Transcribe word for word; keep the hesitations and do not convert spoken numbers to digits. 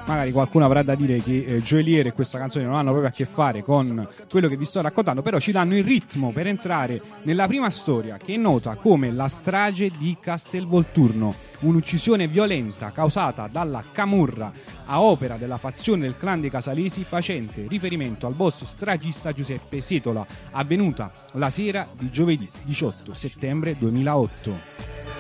magari qualcuno avrà da dire che eh, Gioelier e questa canzone non hanno proprio a che fare con quello che vi sto raccontando, però ci danno il ritmo per entrare nella prima storia, che è nota come la strage di Castelvolturno, un'uccisione violenta causata dalla camorra a opera della fazione del clan dei Casalesi, facente riferimento al boss stragista Giuseppe Setola, avvenuta la sera di giovedì diciotto settembre duemilaotto.